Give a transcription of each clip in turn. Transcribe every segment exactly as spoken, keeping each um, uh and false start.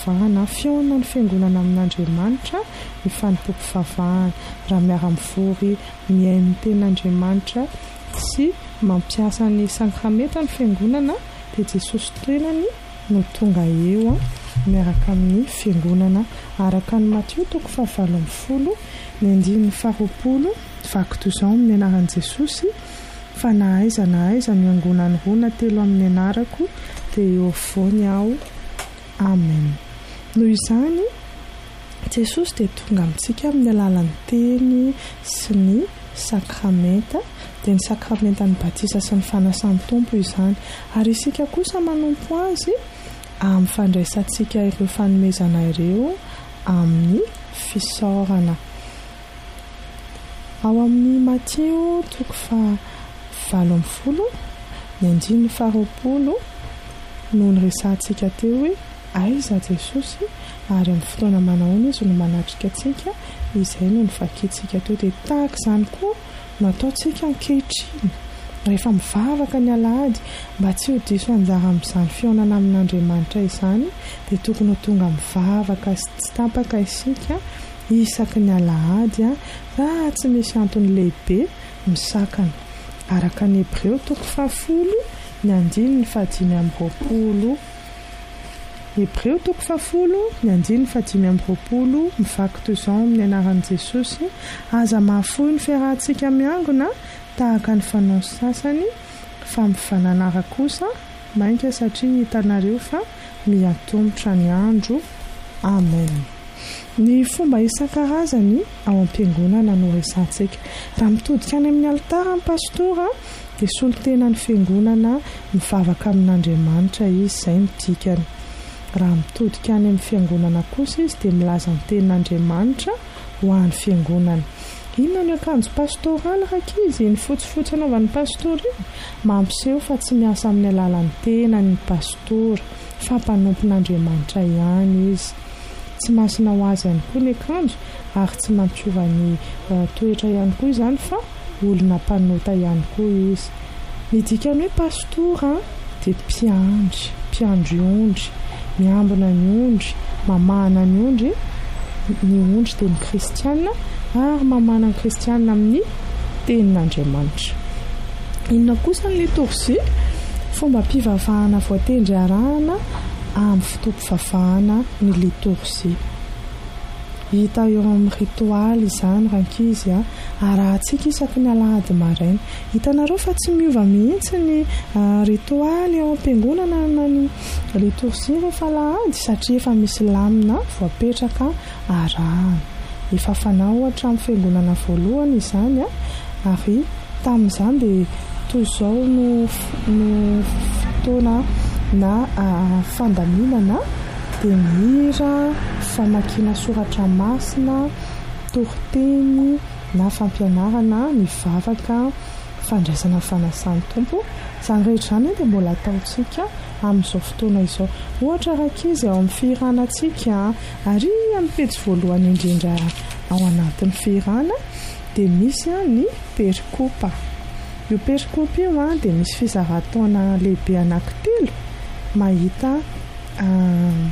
fivavahana fiona ny fiangonana amin'Andriamanitra ny fanompoko favahana raha miara mivory miaino ny ten'Andriamanitra sy mampiasa ny sakramenta ny fiangonana dia Jesosy tenany no tonga eo miaraka amin'ny fiangonana araka ny Matthieu toko fahavalo amby folo ny andininy faharoapolo vaky toy izao amin'ny anaran'i Jesosy fa na aiza na aiza miangonany roa na telo amin'ny anarako dia eo afovoany aho. Amen. Noho izany Jesosy dia tonga amintsika amin'ny alalan'ny teny sy ny sakramenta dia ny sakramenta ny batisa sy ny fanasan'ny tompo izany ary isika kosa manompo azy amin'ny fandraisantsika ireo fanomezana ireo amin'ny fisaorana. Ao amin'ny Matthieu toko fa valo amby folo ny andininy faharoapolo no niresantsika teo hoe aiza Jesosy ary amin'ny fotoana manahoana izy no manatrika antsika izay no nivakiantsika teo dia tahaka izany koa no ataontsika ankehitriny rehefa mivavaka ny alahady mba tsy ho diso anjara amin'izany fihaonana amin'Andriamanitra izany dia tokony ho tonga mivavaka sy tsy tapaka isika isaky ny alahady raha tsy misy antony lehibe misakana araka ny Hebreo toko fahafolo ny andininy fahadimy amby roapolo. Hebreo toko fahafolo ny andininy fahadimy amby roapolo mivaky toy izao amin'ny anaran'i Jesosy aza mahafoy ny fiarahantsika miangona tahaka ny fanaony sasany fa mifananara kosa mainka satria hitanareo fa miatombotra ny andro. Amen. Ny fomba isan-karazany ao am-piangonana no resantsika raha mitodika any amin'ny altara ny pastora dia solotena ny fiangonana mivavaka amin'Andriamanitra izy izay no dikany. Raha mitodika any amin'ny fiangonana kosa izy dia milaza ny tenin'Andriamanitra ho an'ny fiangonana. Inona ny akanjo pastoraly rakizy ny fotsifotsy anaovan'ny pastora iny mampiseho fa tsy miasa amin'ny alalan'ny tenany pastora fa mpanompon'Andriamanitra ihany izy. Tsy masina ho azy ihany koa ny akanjo ary tsy mampiova ny uh, toetra ihany koa izany fa olona mpanota ihany koa izy. Ny dikany hoe pastora dia mpiandry, mpiandry ondry, miambina ny ondry, mamana ny ondry, ny ondry dia ny kristiana ary mamana ny kristiana amin'ny tenin'Andriamanitra. Inona kosa ny liturgia? Fomba mpivavahana voatendry arahana amin'ny fotoam-pivavahana ny liturgia. Hita eo amin'ny ritoaly izany rankizy arahantsika isaky ny alahady maraina. Hitanareo fa tsy miova mihitsy ny uh, ritoaly ao am-piangonana na ny liturgia rehefa alahady satria efa misy lamina voapetraka arahana. Efa fanao ohatra amin'ny fiangonana voalohany izany ary tamin'izany dia toy izao no, no fotoana na uh, fandaminana dia mihira, famakiana soratra masina, toriteny na fampianarana mivavaka fandraisana fanasan'ny tompo. Izany rehetra izany dia mbola ataontsika amin'izao fotoana izao. Ohatra rakizy ao amin'ny fihiranantsika ary amin'ny pejy voalohany indrindra ao anatin'ny fihirana dia misy ny perikopa. Io perikopa io dia misy fizarataona lehibe anankitelo mahita uh,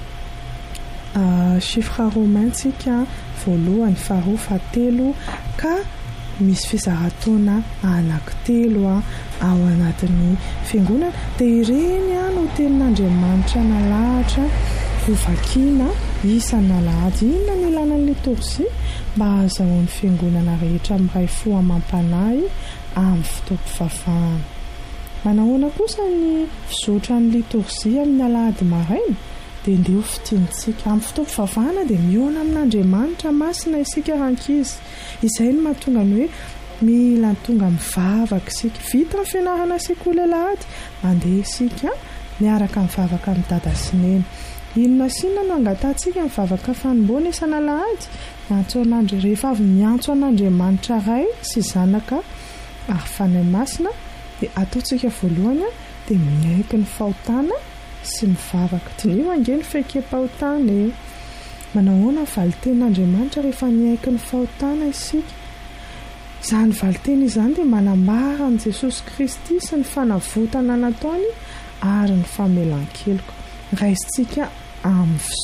uh, chiffre romaintsika voalohany, faharoa, fahatelo ka misy fizarataona anankitelo ao anatin'ny fiangonana dia ireny no tenin'Andriamanitra nalahatra ho vakiana isan'alahady. Inona ny ilanan'ny liturgia? Mba ahazoan'ny fiangonana rehetra miray fo amam-panahy amin'ny fotoam-pivavahana. Manahoana kosa ny fizotra ny liturgia amin'ny alahady maraina dia ndeha ho fitiantsika amin'ny fotoam-pivavahana dia mihaona amin'Andriamanitra masina isika rankizy. Izay no mahatonga ny hoe mila tonga mivavaka isika. Vita ny fianarana sekoly alahady mandeha isika miaraka mivavaka amin'ny dada sy neny. Inona sina no angatantsika mivavaka fanomboana isan'alahady antso an'Andriamanitra rehefa avy miantso an'Andriamanitra ray sy zanaka ary fanahy masina dia ataontsika voalohany dia miaiky ny fahotana sy mivavaka. Dinio ange ny fehikeam-pahotana. Manahoana valiten'Andriamanitra rehefa miaiky ny fahotana isika? Izany valiteny izany dia manambara an' Jesosy Kristy sy ny fanavotana nataony ary ny famelan-keloka. Raisintsika amin'ny